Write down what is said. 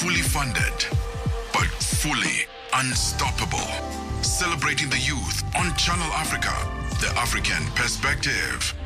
fully funded, but fully unstoppable. Celebrating the youth on Channel Africa, the African perspective.